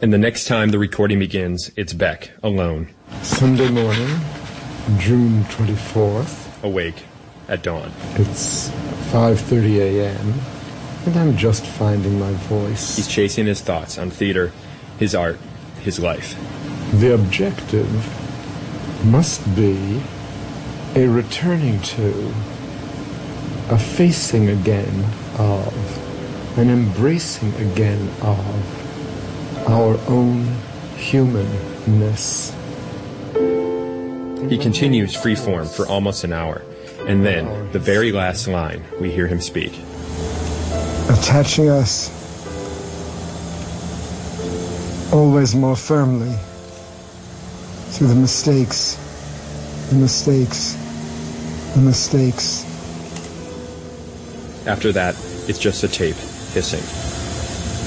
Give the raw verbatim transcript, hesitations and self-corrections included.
And the next time the recording begins, it's Beck, alone. Sunday morning, June twenty-fourth. Awake at dawn. It's five thirty a.m., and I'm just finding my voice. He's chasing his thoughts on theater, his art, his life. The objective must be a returning to, a facing again of, an embracing again of our own humanness. He continues freeform for almost an hour, and then, the very last line, we hear him speak. Attaching us always more firmly through the mistakes, the mistakes, the mistakes. After that, it's just a tape hissing.